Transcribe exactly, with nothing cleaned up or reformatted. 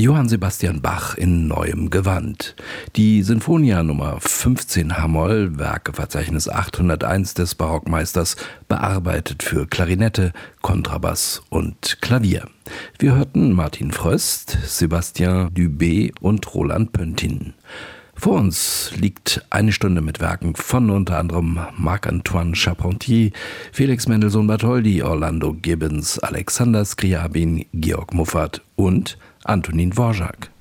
Johann Sebastian Bach in neuem Gewand. Die Sinfonia Nummer fünfzehn H-Moll, Werkeverzeichnis achthunderteins des Barockmeisters, bearbeitet für Klarinette, Kontrabass und Klavier. Wir hörten Martin Fröst, Sébastien Dubé und Roland Pöntin. Vor uns liegt eine Stunde mit Werken von unter anderem Marc-Antoine Charpentier, Felix Mendelssohn-Bartholdy, Orlando Gibbons, Alexander Scriabin, Georg Muffat und Antonin Dvorak.